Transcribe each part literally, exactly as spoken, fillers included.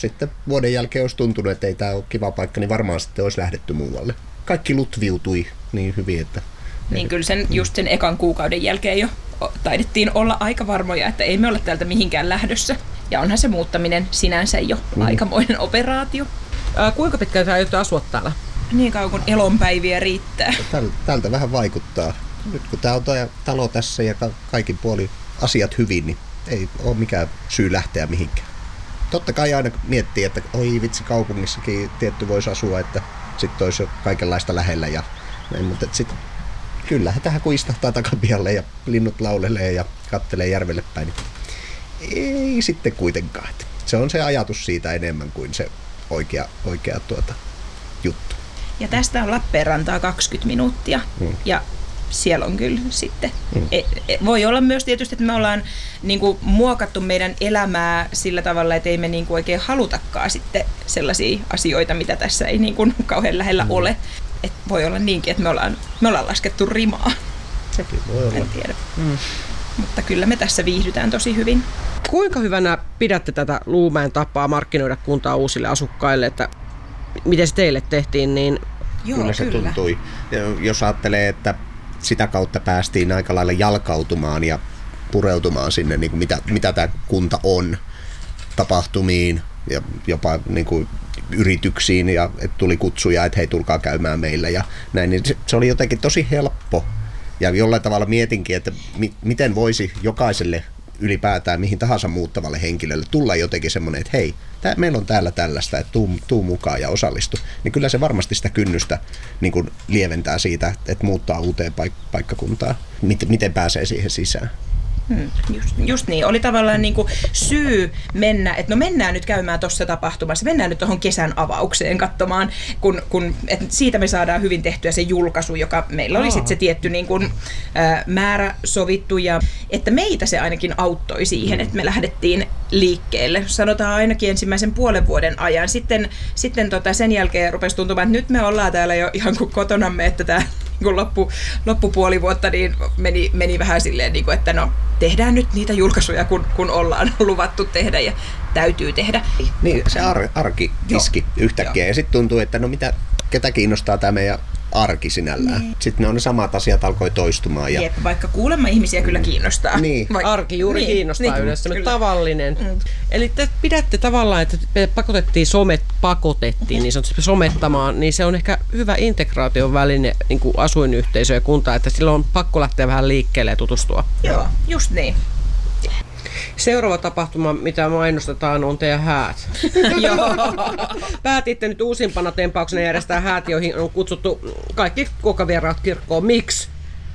sitten vuoden jälkeen olisi tuntunut, että ei tämä ole kiva paikka, niin varmaan sitten olisi lähdetty muualle. Kaikki lutviutui niin hyvin, että... Niin kyllä sen, just sen ekan kuukauden jälkeen jo taidettiin olla aika varmoja, että ei me olla täältä mihinkään lähdössä. Ja onhan se muuttaminen sinänsä jo mm. aikamoinen operaatio. Ää, kuinka pitkään sä aiot asua täällä? Niin kauan kuin elonpäiviä riittää. Täl, tältä vähän vaikuttaa. Nyt kun tää on toi talo tässä ja kaikin puolin asiat hyvin, niin ei ole mikään syy lähteä mihinkään. Totta kai aina miettii, että oi vitsi, kaupungissakin tietty voisi asua, että sitten olisi jo kaikenlaista lähellä. Ja näin, mutta sitten kyllähän tähän kun istahtaa takapihalle ja linnut laulelee ja kattelee järvelle päin, niin ei sitten kuitenkaan. Se on se ajatus siitä enemmän kuin se oikea, oikea tuota, juttu. Ja tästä on Lappeenrantaa kaksikymmentä minuuttia hmm. ja siellä on kyllä sitten. Hmm. E, e, voi olla myös tietysti, että me ollaan niin kuin, muokattu meidän elämää sillä tavalla, että ei me niin kuin, oikein halutakaan sitten sellaisia asioita, mitä tässä ei niin kuin, kauhean lähellä hmm. ole. Et voi olla niinkin, että me ollaan, me ollaan laskettu rimaa. Sekin voi olla. En tiedä. Hmm. Mutta kyllä me tässä viihdytään tosi hyvin. Kuinka hyvänä pidätte tätä Luumäen tapaa markkinoida kuntaa uusille asukkaille, että miten se teille tehtiin, niin Joo, kyllä se kyllä. tuntui. Jos ajattelee, että sitä kautta päästiin aika lailla jalkautumaan ja pureutumaan sinne, niin kuin mitä, mitä tämä kunta on, tapahtumiin ja jopa niin kuin yrityksiin, ja että tuli kutsuja, että hei, tulkaa käymään meillä ja näin, niin se, se oli jotenkin tosi helppo. Ja jollain tavalla mietinkin, että mi- miten voisi jokaiselle ylipäätään mihin tahansa muuttavalle henkilölle tulla jotenkin semmoinen, että hei, tää, meillä on täällä tällaista, että tuu, tuu mukaan ja osallistu. Niin kyllä se varmasti sitä kynnystä niin kuin lieventää siitä, että muuttaa uuteen paik- paikkakuntaan. Miten, miten pääsee siihen sisään. Hmm, just, just niin. Oli tavallaan niin kuin syy mennä, että no mennään nyt käymään tuossa tapahtumassa, mennään nyt tuohon kesän avaukseen katsomaan, kun, kun että siitä me saadaan hyvin tehtyä se julkaisu, joka meillä oli sitten se tietty niin kuin, ä, määrä sovittu, ja että meitä se ainakin auttoi siihen, että me lähdettiin liikkeelle. Sanotaan ainakin ensimmäisen puolen vuoden ajan. Sitten, sitten tota sen jälkeen rupesi tuntumaan, että nyt me ollaan täällä jo ihan kuin kotonamme, että tämä kun loppu, loppupuoli vuotta niin meni, meni vähän silleen, niin kuin, että no tehdään nyt niitä julkaisuja, kun, kun ollaan luvattu tehdä ja täytyy tehdä. Niin, se ar- arki iski yhtäkkiä. Joo. Ja sitten tuntuu, että no mitä, ketä kiinnostaa tämä meidän arki sinällään. Niin. Sitten ne on ne samat asiat alkoi toistumaan. Ja... Jep, vaikka kuulemma ihmisiä kyllä kiinnostaa. Niin. Vaik- arki juuri niin, kiinnostaa niin, yleensä, kyllä. Tavallinen. Mm. Eli te pidätte tavallaan, että pakotettiin somet, pakotettiin niin sanotusti somettamaan, niin se on ehkä hyvä integraation väline niin kuin asuinyhteisö ja kunta, että silloin on pakko lähteä vähän liikkeelle ja tutustua. Joo, just niin. Seuraava tapahtuma, mitä mainostetaan, on teidän häät. Päätitte nyt uusimpana tempauksena järjestää häät, joihin on kutsuttu kaikki kokavieraat kirkkoon. Miksi?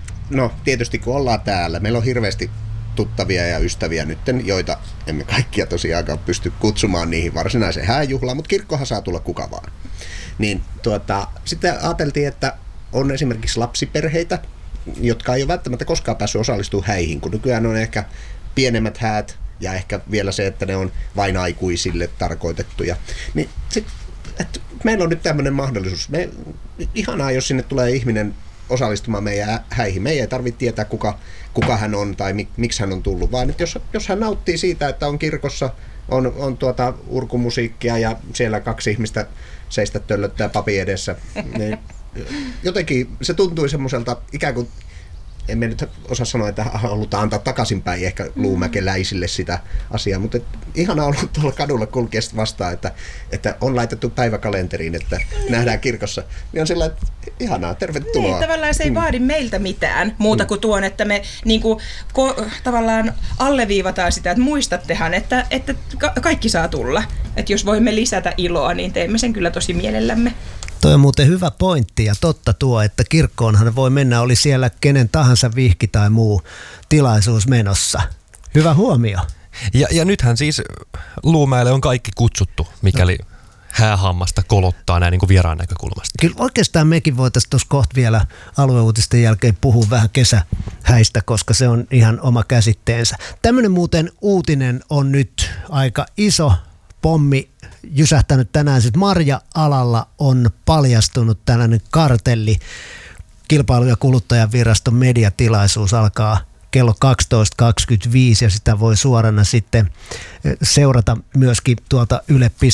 No tietysti kun ollaan täällä. Meillä on hirveästi tuttavia ja ystäviä nytten, joita emme kaikkia tosiaankaan pysty kutsumaan niihin varsinaiseen hääjuhlaan, mutta kirkkohan saa tulla kuka vaan. Niin tuota, sitten ajateltiin, että on esimerkiksi lapsiperheitä, jotka ei ole välttämättä koskaan päässyt osallistumaan häihin, kun nykyään on ehkä pienemmät häät ja ehkä vielä se, että ne on vain aikuisille tarkoitettuja. Niin sit, et meillä on nyt tämmöinen mahdollisuus. Me, ihanaa, jos sinne tulee ihminen osallistumaan meidän häihin. Me ei tarvitse tietää, kuka, kuka hän on tai mik, miksi hän on tullut, vaan että jos, jos hän nauttii siitä, että on kirkossa, on, on tuota urkumusiikkia ja siellä kaksi ihmistä seistä töllöttää papin edessä, niin jotenkin se tuntui semmoiselta ikään kuin, en nyt osaa sanoa, että halutaan antaa takaisinpäin ehkä luumäkeläisille sitä asiaa, mutta ihanaa ollut tuolla kadulla kulkea vastaan, että, että on laitettu päiväkalenteriin, että nähdään kirkossa. Niin on sillä, että ihanaa, tervetuloa. Niin, tavallaan se ei vaadi meiltä mitään muuta kuin tuon, että me niin kuin, ko, tavallaan alleviivataan sitä, että muistattehan, että, että ka- kaikki saa tulla. Että jos voimme lisätä iloa, niin teemme sen kyllä tosi mielellämme. Toi on muuten hyvä pointti ja totta tuo, että kirkkoonhan voi mennä, oli siellä kenen tahansa vihki tai muu tilaisuus menossa. Hyvä huomio. Ja, ja nythän siis Luumäelle on kaikki kutsuttu, mikäli no. häähammasta kolottaa näin niin kuin vieraan näkökulmasta. Kyllä oikeastaan mekin voitaisiin tuossa kohta vielä alueuutisten jälkeen puhua vähän kesähäistä, koska se on ihan oma käsitteensä. Tämmöinen muuten uutinen on nyt aika iso pommi jysähtänyt tänään. Sitten marja-alalla on paljastunut tällainen kartelli. Kilpailu- ja kuluttajaviraston mediatilaisuus alkaa kello kaksitoista kaksikymmentäviisi ja sitä voi suorana sitten seurata myöskin tuolta yle piste